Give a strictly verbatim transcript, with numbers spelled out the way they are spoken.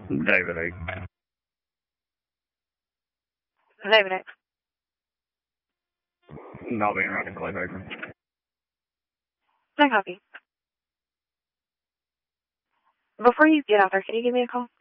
David eight. David eight. Not being right in Clay Baker. No copy. Before you get out there, can you give me a call?